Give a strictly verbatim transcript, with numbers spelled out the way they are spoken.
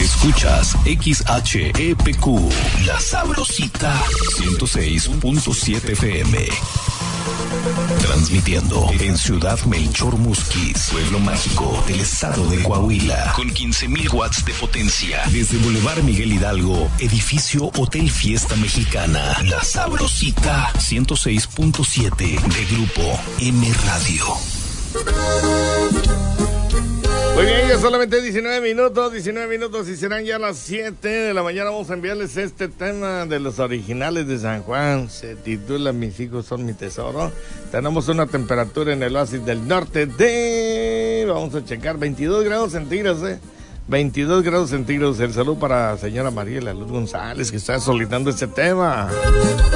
Escuchas X H E P Q, La Sabrosita, ciento seis punto siete F M. Transmitiendo en Ciudad Melchor Musquis, pueblo mágico del estado de Coahuila, con quince mil watts de potencia. Desde Boulevard Miguel Hidalgo, edificio Hotel Fiesta Mexicana. La Sabrosita, ciento seis punto siete de Grupo M Radio. Muy bien, ya solamente diecinueve minutos, diecinueve minutos y serán ya las siete de la mañana. Vamos a enviarles este tema de los originales de San Juan. Se titula Mis hijos son mi tesoro. Tenemos una temperatura en el oasis del norte de... Vamos a checar, veintidós grados centígrados, ¿eh? veintidós grados centígrados. El saludo para señora Mariela Luz González, que está solicitando este tema.